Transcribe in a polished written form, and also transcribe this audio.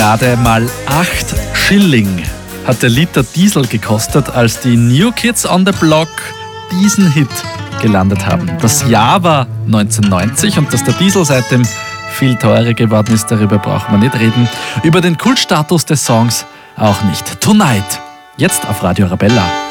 Gerade mal 8 Schilling hat der Liter Diesel gekostet, als die New Kids on the Block diesen Hit gelandet haben. Das Jahr war 1990 und dass der Diesel seitdem viel teurer geworden ist, darüber braucht man nicht reden. Über den Kultstatus des Songs auch nicht. Tonight, jetzt auf Radio Arabella.